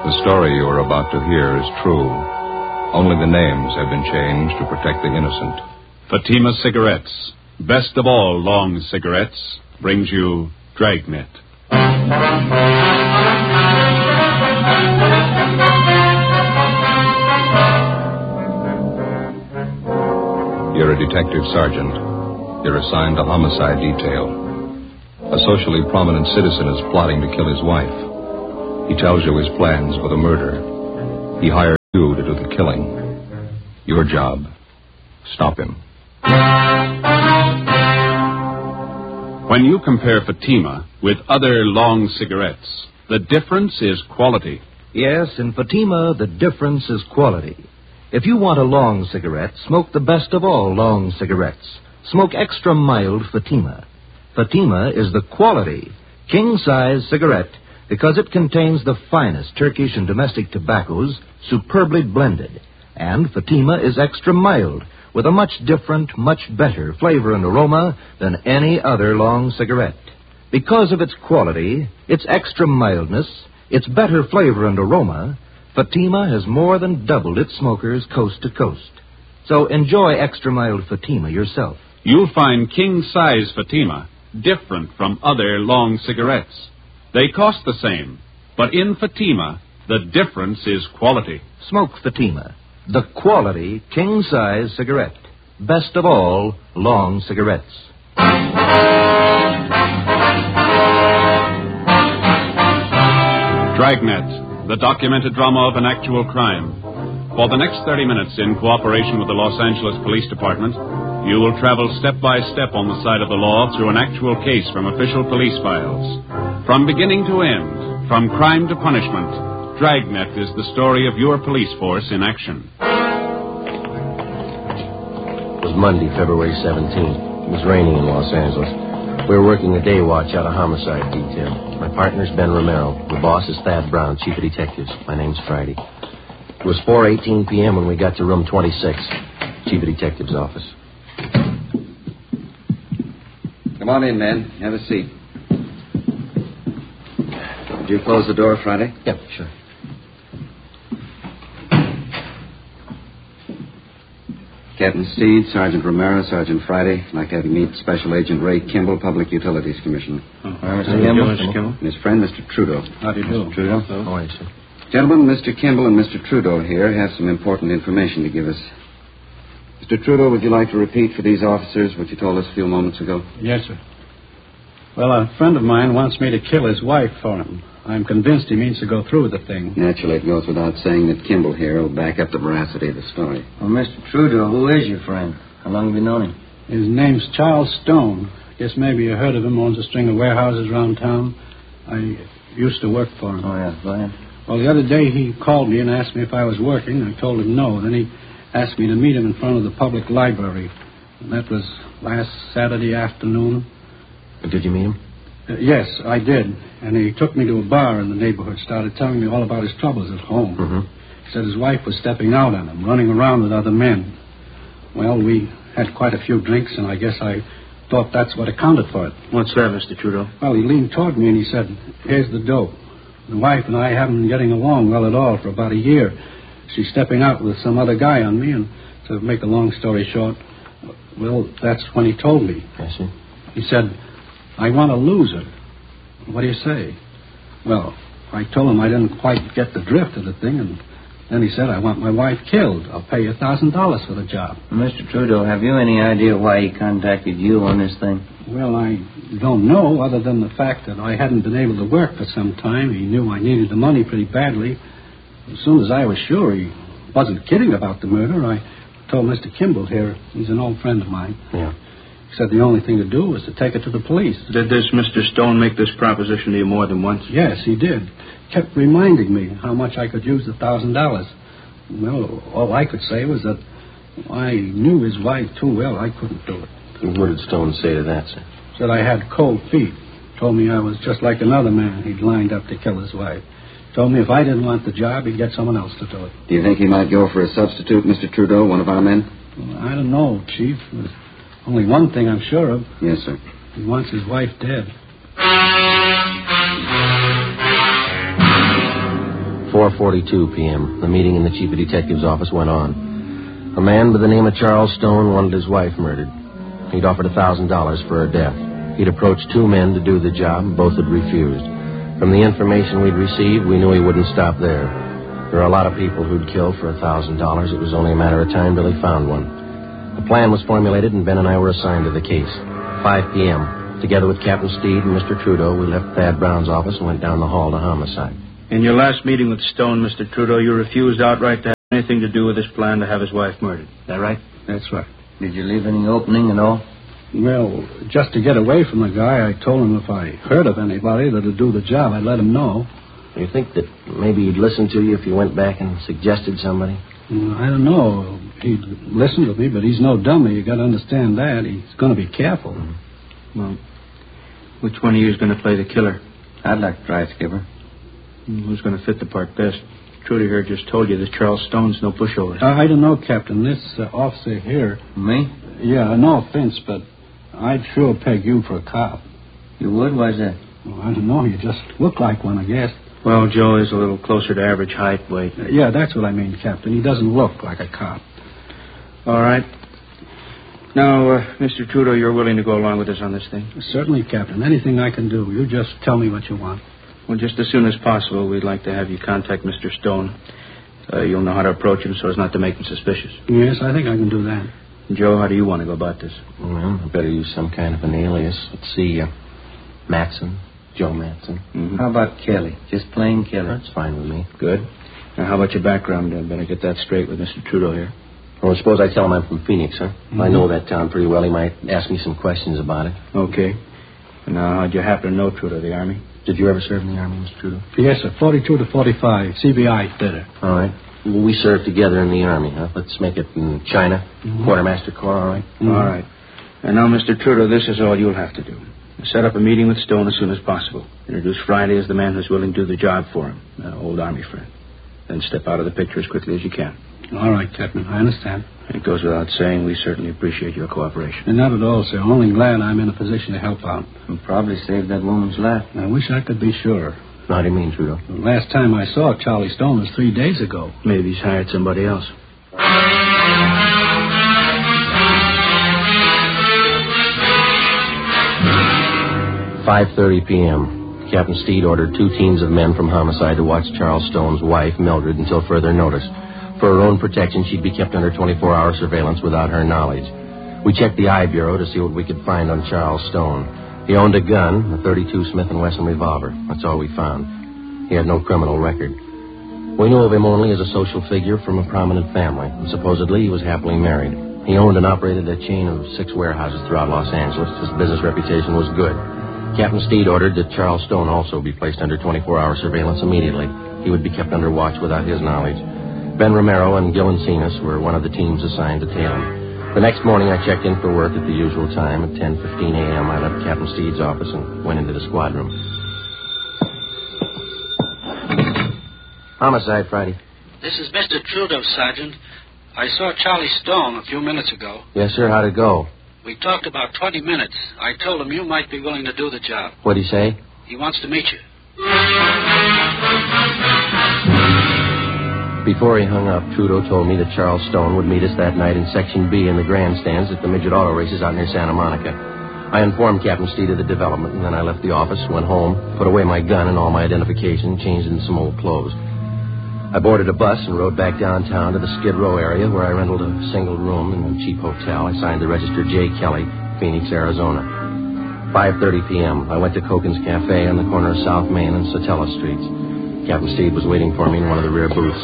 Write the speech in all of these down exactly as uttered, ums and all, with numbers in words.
The story you are about to hear is true. Only the names have been changed to protect the innocent. Fatima Cigarettes, best of all long cigarettes, brings you Dragnet. You're a detective sergeant. You're assigned to homicide detail. A socially prominent citizen is plotting to kill his wife. He tells you his plans for the murder. He hired you to do the killing. Your job, stop him. When you compare Fatima with other long cigarettes, the difference is quality. Yes, in Fatima, the difference is quality. If you want a long cigarette, smoke the best of all long cigarettes. Smoke extra mild Fatima. Fatima is the quality, king-size cigarette because it contains the finest Turkish and domestic tobaccos superbly blended. And Fatima is extra mild with a much different, much better flavor and aroma than any other long cigarette. Because of its quality, its extra mildness, its better flavor and aroma, Fatima has more than doubled its smokers coast to coast. So enjoy extra mild Fatima yourself. You'll find king-size Fatima different from other long cigarettes. They cost the same, but in Fatima, the difference is quality. Smoke Fatima, the quality king-size cigarette. Best of all long cigarettes. Dragnet, the documented drama of an actual crime. For the next thirty minutes, in cooperation with the Los Angeles Police Department, you will travel step by step on the side of the law through an actual case from official police files. From beginning to end, from crime to punishment, Dragnet is the story of your police force in action. It was Monday, February seventeenth. It was raining in Los Angeles. We were working a day watch out of homicide detail. My partner's Ben Romero. The boss is Thad Brown, chief of detectives. My name's Friday. It was four eighteen p.m. when we got to room twenty-six, chief of detectives' office. Come on in, man. Have a seat. Did you close the door, Friday? Yep, sure. Captain Steed, Sergeant Romero, Sergeant Friday. I'd like to have you meet Special Agent Ray Kimball, Public Utilities Commissioner. Oh, Mister Kimball. Mister Kimball. And his friend, Mister Trudeau. How do you do? Mister Trudeau. How are you, sir? Gentlemen, Mister Kimball and Mister Trudeau here have some important information to give us. Mister Trudeau, would you like to repeat for these officers what you told us a few moments ago? Yes, sir. Well, a friend of mine wants me to kill his wife for him. I'm convinced he means to go through with the thing. Naturally, it goes without saying that Kimball here will back up the veracity of the story. Well, Mister Trudeau, who is your friend? How long have you known him? His name's Charles Stone. Guess maybe you heard of him. Owns a string of warehouses around town. I used to work for him. Oh, yeah, go ahead. Well, the other day he called me and asked me if I was working. I told him no. Then he asked me to meet him in front of the public library. And that was last Saturday afternoon. Did you meet him? Uh, yes, I did. And he took me to a bar in the neighborhood, started telling me all about his troubles at home. Mm-hmm. He said his wife was stepping out on him, running around with other men. Well, we had quite a few drinks, and I guess I thought that's what accounted for it. What's that, Mister Trudeau? Well, he leaned toward me and he said, here's the dope. The wife and I haven't been getting along well at all for about a year. She's stepping out with some other guy on me, and to make a long story short, well, that's when he told me. I see. He said, I want to lose her. What do you say? Well, I told him I didn't quite get the drift of the thing, and then he said, I want my wife killed. I'll pay you a thousand dollars for the job. Mister Trudeau, have you any idea why he contacted you on this thing? Well, I don't know, other than the fact that I hadn't been able to work for some time. He knew I needed the money pretty badly. As soon as I was sure he wasn't kidding about the murder, I told Mister Kimball here. He's an old friend of mine. Yeah. He said the only thing to do was to take it to the police. Did this Mister Stone make this proposition to you more than once? Yes, he did. Kept reminding me how much I could use the thousand dollars. Well, all I could say was that I knew his wife too well. I couldn't do it. And what did Stone say to that, sir? Said I had cold feet. Told me I was just like another man he'd lined up to kill his wife. Told me if I didn't want the job, he'd get someone else to do it. Do you think he might go for a substitute, Mister Trudeau, one of our men? Well, I don't know, Chief. There's only one thing I'm sure of. Yes, sir. He wants his wife dead. four forty-two p.m., the meeting in the chief of detective's office went on. A man by the name of Charles Stone wanted his wife murdered. He'd offered one thousand dollars for her death. He'd approached two men to do the job. Both had refused. From the information we'd received, we knew he wouldn't stop there. There are a lot of people who'd kill for one thousand dollars. It was only a matter of time till he found one. The plan was formulated, and Ben and I were assigned to the case. five p.m. Together with Captain Steed and Mister Trudeau, we left Thad Brown's office and went down the hall to homicide. In your last meeting with Stone, Mister Trudeau, you refused outright to have anything to do with his plan to have his wife murdered. Is that right? That's right. Did you leave any opening at all? Well, just to get away from the guy, I told him if I heard of anybody that'd do the job, I'd let him know. You think that maybe he'd listen to you if you went back and suggested somebody? Well, I don't know. He'd listen to me, but he's no dummy. You got to understand that. He's going to be careful. Mm-hmm. Well, which one of you is going to play the killer? I'd like to try it, Skipper. Who's going to fit the part best? Trudy here just told you that Charles Stone's no pushover. I, I don't know, Captain. This uh, officer here... Me? Yeah, no offense, but I'd sure peg you for a cop. You would? Why's that? Well, I don't know. You just look like one, I guess. Well, Joe is a little closer to average height, weight. Uh, yeah, that's what I mean, Captain. He doesn't look like a cop. All right. Now, uh, Mister Trudeau, you're willing to go along with us on this thing? Certainly, Captain. Anything I can do. You just tell me what you want. Well, just as soon as possible, we'd like to have you contact Mister Stone. Uh, you'll know how to approach him so as not to make him suspicious. Yes, I think I can do that. Joe, how do you want to go about this? Well, I better use some kind of an alias. Let's see, uh, Matson, Joe Matson. Mm-hmm. How about Kelly? Just plain Kelly. That's fine with me. Good. Now, how about your background? I better get that straight with Mister Trudeau here. Well, suppose I tell him I'm from Phoenix, huh? Mm-hmm. I know that town pretty well. He might ask me some questions about it. Okay. And now, how'd you happen to know Trudeau, the Army? Did you ever serve in the Army, Mister Trudeau? Yes, sir. forty-two to forty-five. C B I did it. All right. Well, we served together in the Army, huh? Let's make it in China. Mm-hmm. Quartermaster Corps, all right? Mm-hmm. All right. And now, Mister Trudeau, this is all you'll have to do. Set up a meeting with Stone as soon as possible. Introduce Friday as the man who's willing to do the job for him, an old Army friend. Then step out of the picture as quickly as you can. All right, Captain. I understand. It goes without saying, we certainly appreciate your cooperation. And not at all, sir. Only glad I'm in a position to help out. You probably saved that woman's life. I wish I could be sure. How do you mean, Trudeau? The last time I saw Charlie Stone was three days ago. Maybe he's hired somebody else. five thirty p.m. Captain Steed ordered two teams of men from homicide to watch Charles Stone's wife, Mildred, until further notice. For her own protection, she'd be kept under twenty-four hour surveillance without her knowledge. We checked the I Bureau to see what we could find on Charles Stone. He owned a gun, a thirty-two Smith and Wesson revolver. That's all we found. He had no criminal record. We knew of him only as a social figure from a prominent family, and supposedly he was happily married. He owned and operated a chain of six warehouses throughout Los Angeles. His business reputation was good. Captain Steed ordered that Charles Stone also be placed under twenty-four hour surveillance immediately. He would be kept under watch without his knowledge. Ben Romero and Gil Encinas were one of the teams assigned to tail him. The next morning, I checked in for work at the usual time. At ten fifteen a.m., I left Captain Steed's office and went into the squad room. Homicide, Friday. This is Mister Trudeau, Sergeant. I saw Charlie Stone a few minutes ago. Yes, sir. How'd it go? We talked about twenty minutes. I told him you might be willing to do the job. What'd he say? He wants to meet you. Before he hung up, Trudeau told me that Charles Stone would meet us that night in Section B in the grandstands at the midget auto races out near Santa Monica. I informed Captain Steed of the development, and then I left the office, went home, put away my gun and all my identification, changed into some old clothes. I boarded a bus and rode back downtown to the Skid Row area, where I rented a single room in a cheap hotel. I signed the register J. Kelly, Phoenix, Arizona. five thirty p.m. I went to Cokin's Cafe on the corner of South Main and Satella Streets. Captain Steed was waiting for me in one of the rear booths.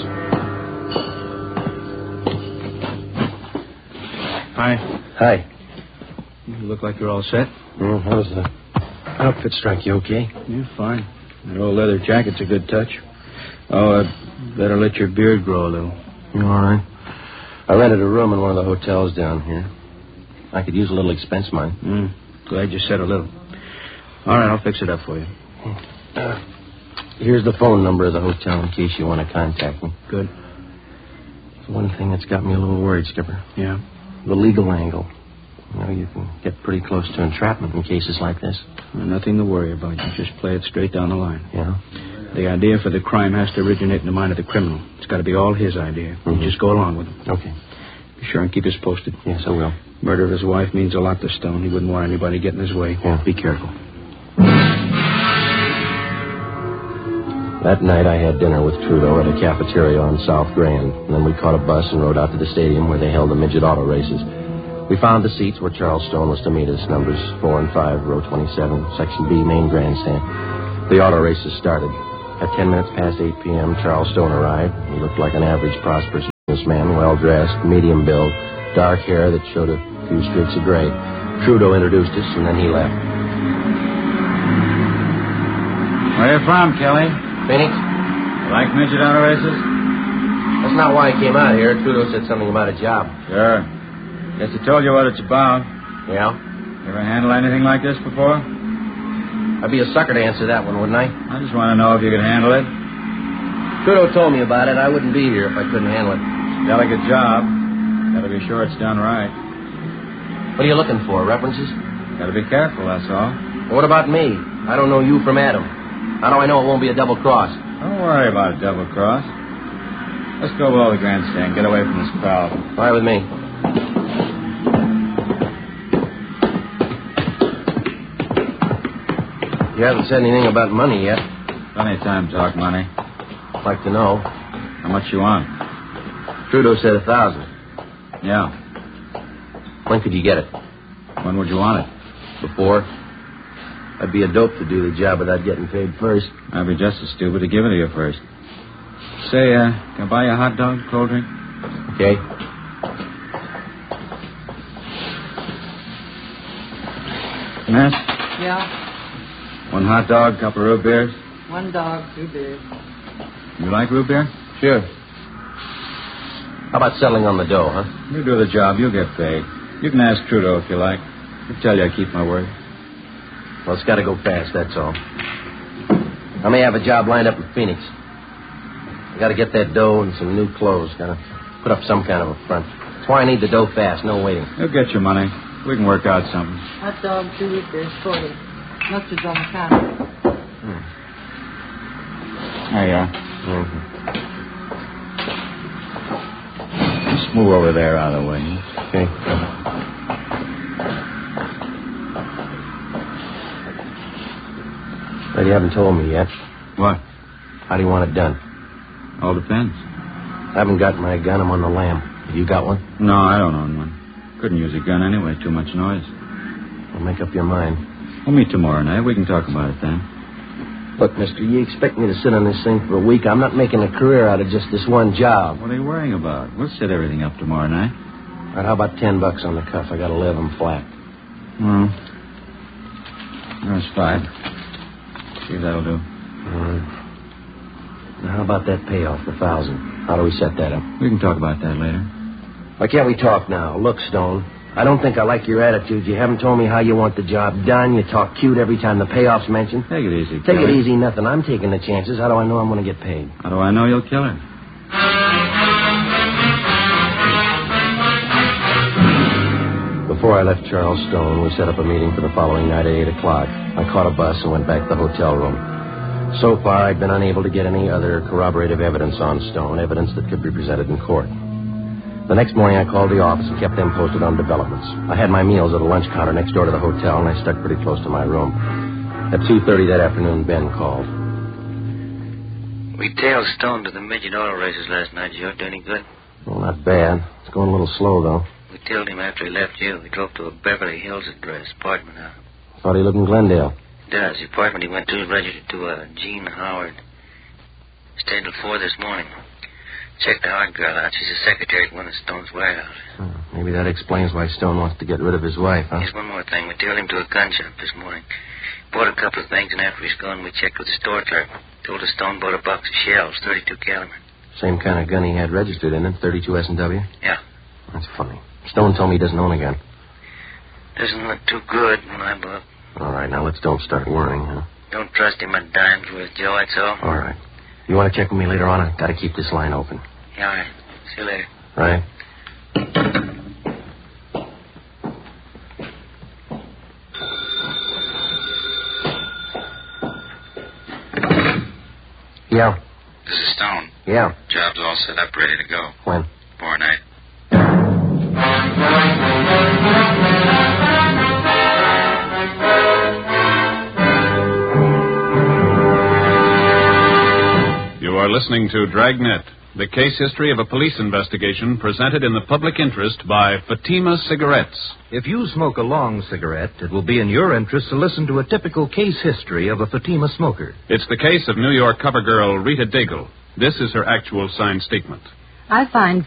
Hi. Hi. You look like you're all set. Mm, how does the outfit strike you okay? You're fine. That old leather jacket's a good touch. Oh, uh, better let your beard grow a little. All right. I rented a room in one of the hotels down here. I could use a little expense money. Mm, glad you said a little. All right, I'll fix it up for you. Uh, here's the phone number of the hotel in case you want to contact me. Good. It's one thing that's got me a little worried, Skipper. Yeah? The legal angle. You know, you can get pretty close to entrapment in cases like this. Well, nothing to worry about. You just play it straight down the line. Yeah? The idea for the crime has to originate in the mind of the criminal. It's got to be all his idea. Mm-hmm. You just go along with him. Okay. Be sure and keep us posted. Yes, I will. Murder of his wife means a lot to Stone. He wouldn't want anybody getting in his way. Yeah. Be careful. That night I had dinner with Trudeau at a cafeteria on South Grand. And then we caught a bus and rode out to the stadium where they held the midget auto races. We found the seats where Charles Stone was to meet us, numbers four and five, row twenty-seven, section B, main grandstand. The auto races started. At ten minutes past eight p.m., Charles Stone arrived. He looked like an average, prosperous businessman, well-dressed, medium build, dark hair that showed a few streaks of gray. Trudeau introduced us, and then he left. Where you from, Kelly? Phoenix? You like midget auto races? That's not why I came out here. Trudeau said something about a job. Sure. Guess he told you what it's about. Yeah? You ever handle anything like this before? I'd be a sucker to answer that one, wouldn't I? I just want to know if you could handle it. Trudeau told me about it. I wouldn't be here if I couldn't handle it. Delicate job. Gotta be sure it's done right. What are you looking for, references? Gotta be careful, that's all. What about me? I don't know you from Adam. How do I know it won't be a double cross? Don't worry about a double cross. Let's go below the grandstand. Get away from this crowd. All right with me. You haven't said anything about money yet. Plenty of time to talk money. I'd like to know. How much you want? Trudeau said a thousand. Yeah. When could you get it? When would you want it? Before. I'd be a dope to do the job without getting paid first. I'd be just as stupid to give it to you first. Say, uh, can I buy you a hot dog, cold drink? Okay. Miss? Yeah, One hot dog, couple of root beers. one dog, two beers. You like root beer? Sure. How about settling on the dough, huh? You do the job, you'll get paid. You can ask Trudeau if you like. He'll tell you I keep my word. Well, it's got to go fast, that's all. I may have a job lined up in Phoenix. I got to get that dough and some new clothes. Got to put up some kind of a front. That's why I need the dough fast, no waiting. You'll get your money. We can work out something. Hot dog, two root beers, forty. Mustard's on the counter. Hmm. There you are. Mm-hmm. Just move over there out of the way. Okay. But you haven't told me yet. What? How do you want it done? All depends. I haven't got my gun. I'm on the lam. Have you got one? No, I don't own one. Couldn't use a gun anyway. Too much noise. Well, make up your mind. We'll meet tomorrow night. We can talk about it then. Look, mister, you expect me to sit on this thing for a week. I'm not making a career out of just this one job. What are you worrying about? We'll set everything up tomorrow night. All right, how about ten bucks on the cuff? I got to live. I'm flat. Hmm. That's five. See if that'll do. All right. Now, how about that payoff, the thousand? How do we set that up? We can talk about that later. Why can't we talk now? Look, Stone, I don't think I like your attitude. You haven't told me how you want the job done. You talk cute every time the payoff's mentioned. Take it easy, Take Kelly. it easy, nothing. I'm taking the chances. How do I know I'm going to get paid? How do I know you'll kill her? Before I left Charles Stone, we set up a meeting for the following night at eight o'clock. I caught a bus and went back to the hotel room. So far, I'd been unable to get any other corroborative evidence on Stone, evidence that could be presented in court. The next morning, I called the office and kept them posted on developments. I had my meals at a lunch counter next door to the hotel, and I stuck pretty close to my room. At two thirty that afternoon, Ben called. We tailed Stone to the midget auto races last night, Joe. Do any good? Well, not bad. It's going a little slow, though. We tailed him after he left you. We drove to a Beverly Hills address, apartment house. Thought he lived in Glendale. He does. The apartment he went to is registered to uh, Jean Howard. Stayed till four this morning. Checked the Howard girl out. She's a secretary at one of Stone's warehouses. Oh, maybe that explains why Stone wants to get rid of his wife, huh? Here's one more thing. We tailed him to a gun shop this morning. Bought a couple of things, and after he's gone, we checked with the store clerk. Told us Stone bought a box of shells, thirty-two caliber. Same kind of gun he had registered in it, thirty-two S and W? Yeah. That's funny. Stone told me he doesn't own a gun. Doesn't look too good in my book. All right, now let's don't start worrying, huh? Don't trust him a dime's worth, Joe, that's all. All right. You want to check with me later on? I've got to keep this line open. Yeah, all right. See you later. Right. Yeah. This is Stone. Yeah. Job's all set up, ready to go. When? Tomorrow night. You are listening to Dragnet, the case history of a police investigation presented in the public interest by Fatima Cigarettes. If you smoke a long cigarette, it will be in your interest to listen to a typical case history of a Fatima smoker. It's the case of New York cover girl Rita Daigle. This is her actual signed statement. I find